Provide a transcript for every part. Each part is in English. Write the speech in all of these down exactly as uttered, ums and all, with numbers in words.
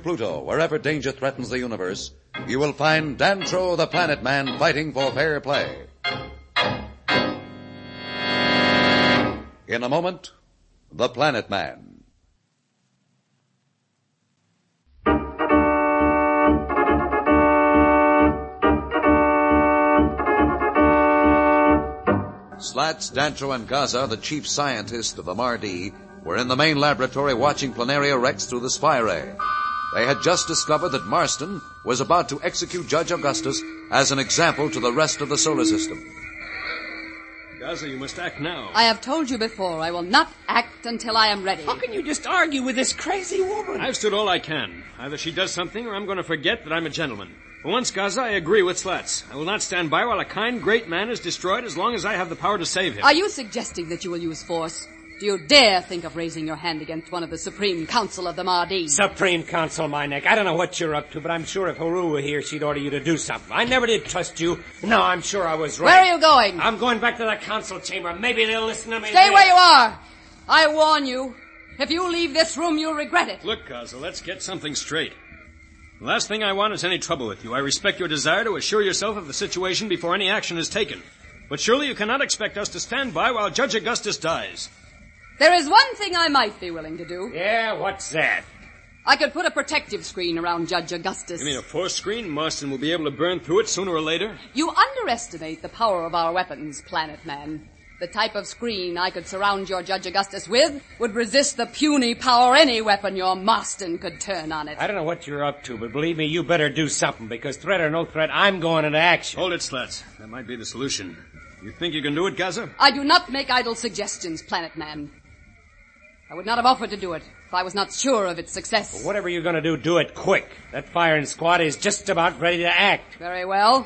Pluto, wherever danger threatens the universe, you will find Dantro the Planet Man fighting for fair play. In a moment, the Planet Man. Slats, Dantro, and Gaza, the chief scientist of the Mardi, were in the main laboratory watching Planaria Rex through the spy ray. They had just discovered that Marston was about to execute Judge Augustus as an example to the rest of the solar system. Gaza, you must act now. I have told you before, I will not act until I am ready. How can you just argue with this crazy woman? I've stood all I can. Either she does something or I'm going to forget that I'm a gentleman. For once, Gaza, I agree with Slats. I will not stand by while a kind, great man is destroyed as long as I have the power to save him. Are you suggesting that you will use force? Do you dare think of raising your hand against one of the Supreme Council of the Mardi? Supreme Council, my neck. I don't know what you're up to, but I'm sure if Haru were here, she'd order you to do something. I never did trust you. No, I'm sure I was right. Where are you going? I'm going back to the council chamber. Maybe they'll listen to me. Stay where you are. I warn you. If you leave this room, you'll regret it. Look, Gaza, let's get something straight. The last thing I want is any trouble with you. I respect your desire to assure yourself of the situation before any action is taken. But surely you cannot expect us to stand by while Judge Augustus dies. There is one thing I might be willing to do. Yeah, what's that? I could put a protective screen around Judge Augustus. You mean a force screen? Marston will be able to burn through it sooner or later? You underestimate the power of our weapons, Planet Man. The type of screen I could surround your Judge Augustus with would resist the puny power any weapon your Marston could turn on it. I don't know what you're up to, but believe me, you better do something, because threat or no threat, I'm going into action. Hold it, Slats. That might be the solution. You think you can do it, Gaza? I do not make idle suggestions, Planet Man. I would not have offered to do it if I was not sure of its success. Well, whatever you're going to do, do it quick. That firing squad is just about ready to act. Very well.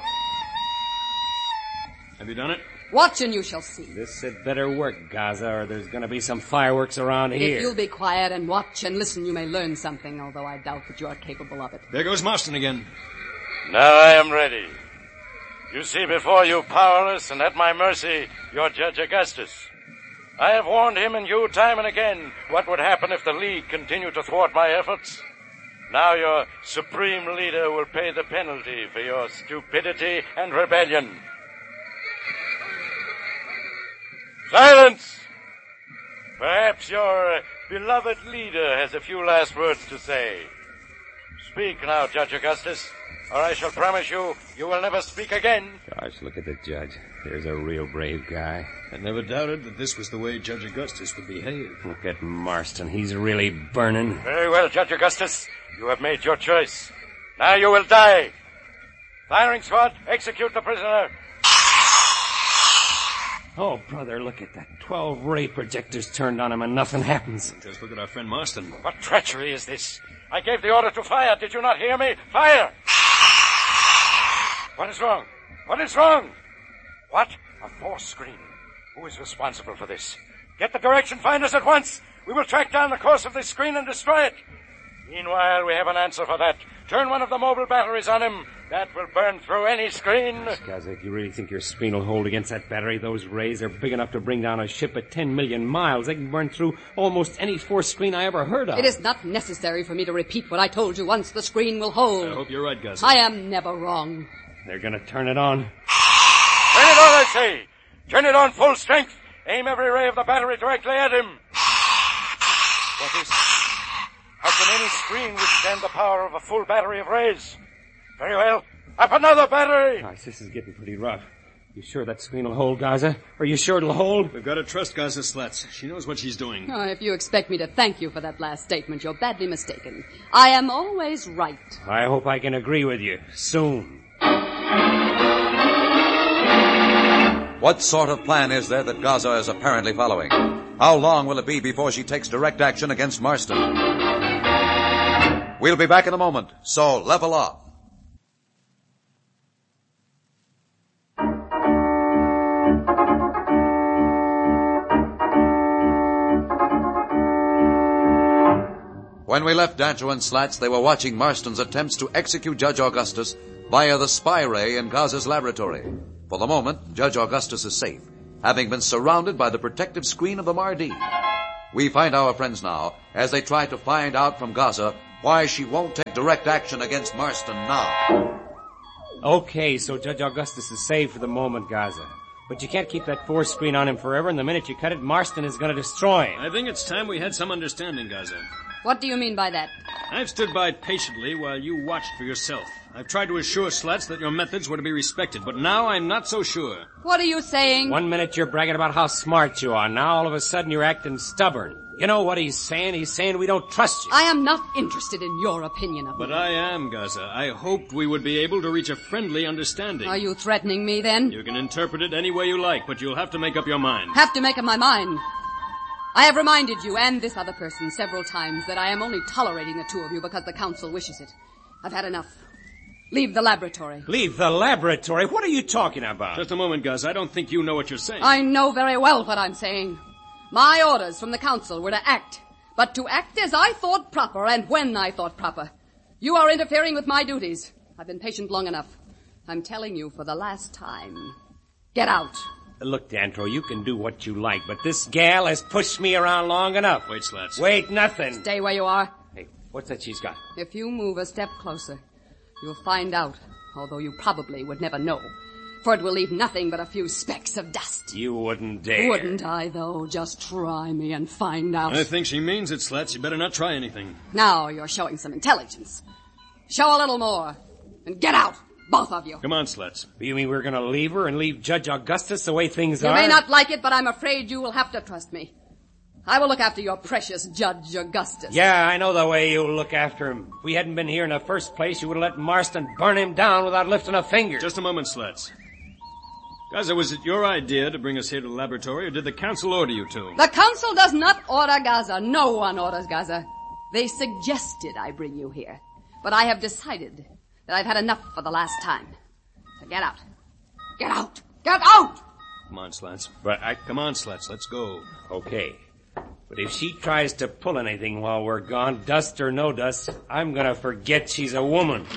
Have you done it? Watch and you shall see. This had better work, Gaza, or there's going to be some fireworks around here. If you'll be quiet and watch and listen, you may learn something, although I doubt that you are capable of it. There goes Marston again. Now I am ready. You see before you, powerless and at my mercy, your Judge Augustus. I have warned him and you time and again what would happen if the League continued to thwart my efforts. Now your supreme leader will pay the penalty for your stupidity and rebellion. Silence! Perhaps your uh, beloved leader has a few last words to say. Speak now, Judge Augustus, or I shall promise you, you will never speak again. Gosh, look at the judge. There's a real brave guy. I never doubted that this was the way Judge Augustus would behave. Look at Marston. He's really burning. Very well, Judge Augustus. You have made your choice. Now you will die. Firing squad, execute the prisoner. Oh, brother, look at that. Twelve ray projectors turned on him and nothing happens. Just look at our friend Marston. What treachery is this? I gave the order to fire. Did you not hear me? Fire! What is wrong? What is wrong? What? A force screen. Who is responsible for this? Get the direction finders at once. We will track down the course of this screen and destroy it. Meanwhile, we have an answer for that. Turn one of the mobile batteries on him. That will burn through any screen. Gaza, if you really think your screen will hold against that battery, those rays are big enough to bring down a ship at ten million miles. They can burn through almost any force screen I ever heard of. It is not necessary for me to repeat what I told you once the screen will hold. I hope you're right, Gaza. I am never wrong. They're going to turn it on. Turn it on, I say. Turn it on full strength. Aim every ray of the battery directly at him. What is... How can any screen withstand the power of a full battery of rays? Very well. Up another battery. Gosh, this is getting pretty rough. You sure that screen will hold, Gaza? Are you sure it'll hold? We've got to trust Gaza Slats. She knows what she's doing. Oh, if you expect me to thank you for that last statement, you're badly mistaken. I am always right. I hope I can agree with you soon. What sort of plan is there that Gaza is apparently following? How long will it be before she takes direct action against Marston? We'll be back in a moment, so level off. When we left Dantro and Slats, they were watching Marston's attempts to execute Judge Augustus via the spy ray in Gaza's laboratory. For the moment, Judge Augustus is safe, having been surrounded by the protective screen of the Mardi. We find our friends now as they try to find out from Gaza why she won't take direct action against Marston now. Okay, so Judge Augustus is saved for the moment, Gaza. But you can't keep that force screen on him forever, and the minute you cut it, Marston is going to destroy him. I think it's time we had some understanding, Gaza. What do you mean by that? I've stood by patiently while you watched for yourself. I've tried to assure Slats that your methods were to be respected, but now I'm not so sure. What are you saying? One minute you're bragging about how smart you are. Now all of a sudden you're acting stubborn. You know what he's saying? He's saying we don't trust you. I am not interested in your opinion of me. But I am, Gaza. I hoped we would be able to reach a friendly understanding. Are you threatening me, then? You can interpret it any way you like, but you'll have to make up your mind. Have to make up my mind. I have reminded you and this other person several times that I am only tolerating the two of you because the council wishes it. I've had enough. Leave the laboratory. Leave the laboratory? What are you talking about? Just a moment, Gus. I don't think you know what you're saying. I know very well what I'm saying. My orders from the council were to act, but to act as I thought proper and when I thought proper. You are interfering with my duties. I've been patient long enough. I'm telling you for the last time. Get out. Look, Dantro, you can do what you like, but this gal has pushed me around long enough. Wait, Slats. Wait, nothing. Stay where you are. Hey, what's that she's got? If you move a step closer, you'll find out, although you probably would never know. For it will leave nothing but a few specks of dust. You wouldn't dare. Wouldn't I, though? Just try me and find out. I think she means it, Slats. You better not try anything. Now you're showing some intelligence. Show a little more. And get out, both of you. Come on, Slats. You mean we're going to leave her and leave Judge Augustus the way things you are? You may not like it, but I'm afraid you will have to trust me. I will look after your precious Judge Augustus. Yeah, I know the way you look after him. If we hadn't been here in the first place, you would have let Marston burn him down without lifting a finger. Just a moment, Slats. Gaza, was it your idea to bring us here to the laboratory, or did the council order you to? The council does not order Gaza. No one orders Gaza. They suggested I bring you here. But I have decided that I've had enough for the last time. So get out. Get out. Get out! Come on, Slats. But I... Come on, Slats. Let's go. Okay. But if she tries to pull anything while we're gone, dust or no dust, I'm gonna forget she's a woman.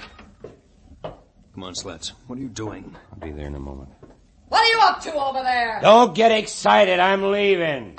Come on, Slats. What are you doing? I'll be there in a moment. What are you up to over there? Don't get excited. I'm leaving.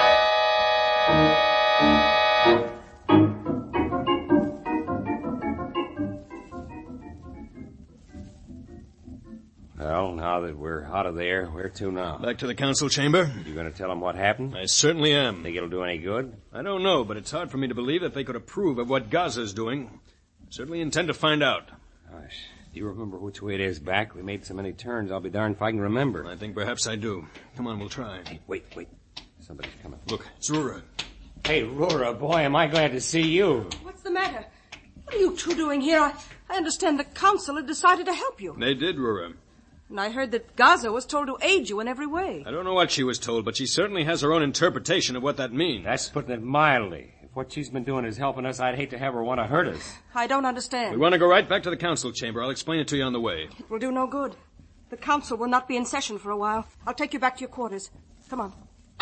Well, now that we're out of there, where to now? Back to the council chamber. You going to tell them what happened? I certainly am. Think it'll do any good? I don't know, but it's hard for me to believe that they could approve of what Gaza's doing. I certainly intend to find out. Gosh, do you remember which way it is back? We made so many turns, I'll be darned if I can remember. I think perhaps I do. Come on, we'll try. Hey, wait, wait. Somebody's coming. Look, it's Rura. Hey, Rura, boy, am I glad to see you. What's the matter? What are you two doing here? I, I understand the council had decided to help you. They did, Rura. And I heard that Gaza was told to aid you in every way. I don't know what she was told, but she certainly has her own interpretation of what that means. That's putting it mildly. If what she's been doing is helping us, I'd hate to have her want to hurt us. I don't understand. We want to go right back to the council chamber. I'll explain it to you on the way. It will do no good. The council will not be in session for a while. I'll take you back to your quarters. Come on.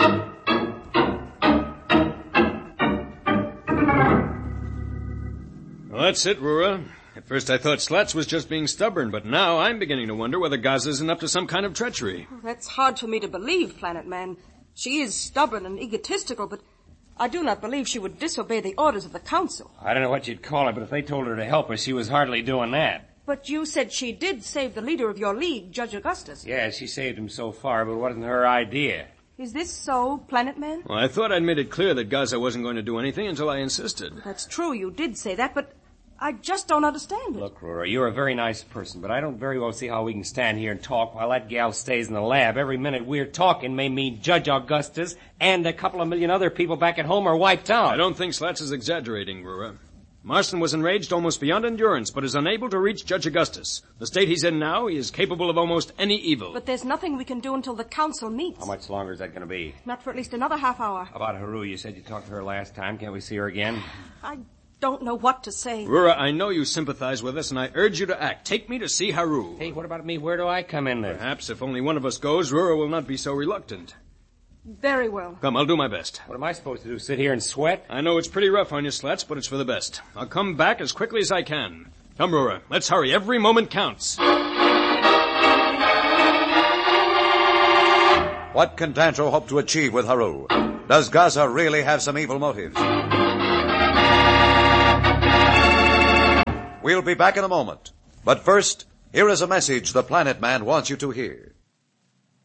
Well, that's it, Rura. At first I thought Slats was just being stubborn, but now I'm beginning to wonder whether Gaza isn't up to some kind of treachery. That's hard for me to believe, Planet Man. She is stubborn and egotistical, but I do not believe she would disobey the orders of the council. I don't know what you'd call it, but if they told her to help us, she was hardly doing that. But you said she did save the leader of your league, Judge Augustus. Yeah, she saved him so far, but it wasn't her idea. Is this so, Planet Man? Well, I thought I'd made it clear that Gaza wasn't going to do anything until I insisted. That's true, you did say that, but I just don't understand it. Look, Rura, you're a very nice person, but I don't very well see how we can stand here and talk while that gal stays in the lab. Every minute we're talking may mean Judge Augustus and a couple of million other people back at home are wiped out. I don't think Slats is exaggerating, Rura. Marston was enraged almost beyond endurance, but is unable to reach Judge Augustus. The state he's in now, he is capable of almost any evil. But there's nothing we can do until the council meets. How much longer is that going to be? Not for at least another half hour. About Haru, you said you talked to her last time. Can't we see her again? I don't know what to say. Rura, I know you sympathize with us, and I urge you to act. Take me to see Haru. Hey, what about me? Where do I come in there? Perhaps if only one of us goes, Rura will not be so reluctant. Very well. Come, I'll do my best. What am I supposed to do, sit here and sweat? I know it's pretty rough on you, Slats, but it's for the best. I'll come back as quickly as I can. Come, Rura, let's hurry. Every moment counts. What can Dantro hope to achieve with Haru? Does Gaza really have some evil motives? We'll be back in a moment. But first, here is a message the Planet Man wants you to hear.